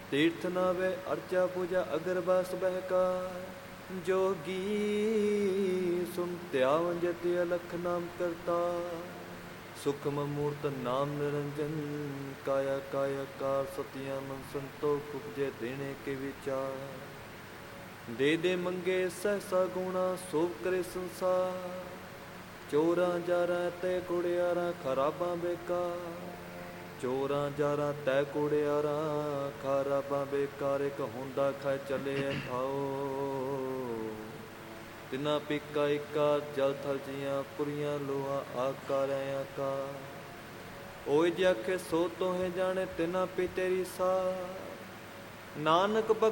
तीर्थ नावे अर्चा पूजा अगरबास बहकार, जोगी सुन त्यावन जति अलख नाम करता। सुखम मूर्त नाम निरंजन, काया काया कार सतिया मन संतोख उपजे देने के विचार। दे दे मंगे सहसा गुणा, सोभ करे संसार। चोरां जारां ते कुड़ियारां, खराबां बेकार। चोरां जारां तै कुड़ियारां, खराबां बेकार। इक हुंदा खाए चले खाओ, तिना पीका इका जल थल जियां। पुरियां लोहा आकार आकार। ओए जे आखे सो तोहें जाने, तिना पी तेरी सा। नानक